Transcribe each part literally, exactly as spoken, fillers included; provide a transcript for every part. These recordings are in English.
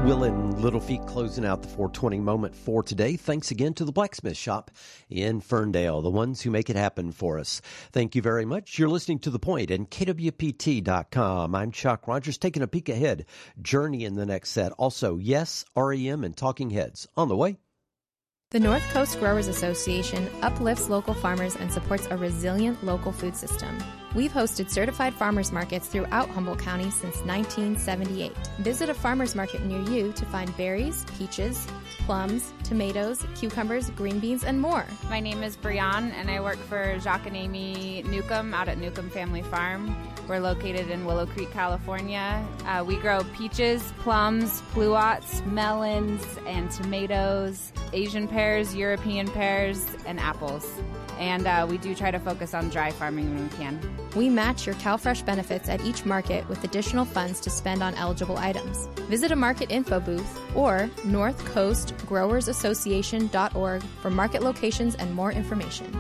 Will and Little Feet closing out the four twenty moment for today. Thanks again to the Blacksmith Shop in Ferndale, the ones who make it happen for us. Thank you very much. You're listening to The Point and K W P T dot com. I'm Chuck Rogers, taking a peek ahead. Journey in the next set. Also, Yes, R E M, and Talking Heads on the way. The North Coast Growers Association uplifts local farmers and supports a resilient local food system. We've hosted certified farmers markets throughout Humboldt County since nineteen seventy-eight. Visit a farmers market near you to find berries, peaches, plums, tomatoes, cucumbers, green beans, and more. My name is Brianne, and I work for Jacques and Amy Newcomb out at Newcomb Family Farm. We're located in Willow Creek, California. Uh, we grow peaches, plums, pluots, melons, and tomatoes, Asian pears, European pears, and apples. And uh, we do try to focus on dry farming when we can. We match your CalFresh benefits at each market with additional funds to spend on eligible items. Visit a market info booth or north coast growers association dot org for market locations and more information.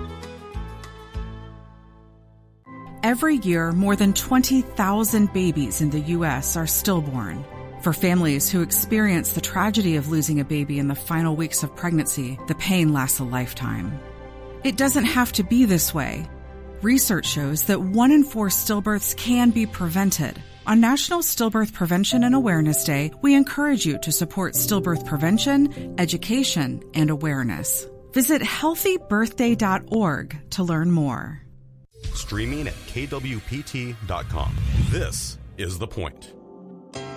Every year, more than twenty thousand babies in the U S are stillborn. For families who experience the tragedy of losing a baby in the final weeks of pregnancy, the pain lasts a lifetime. It doesn't have to be this way. Research shows that one in four stillbirths can be prevented. On National Stillbirth Prevention and Awareness Day, we encourage you to support stillbirth prevention, education, and awareness. Visit healthy birthday dot org to learn more. Streaming at K W P T dot com. This is The Point.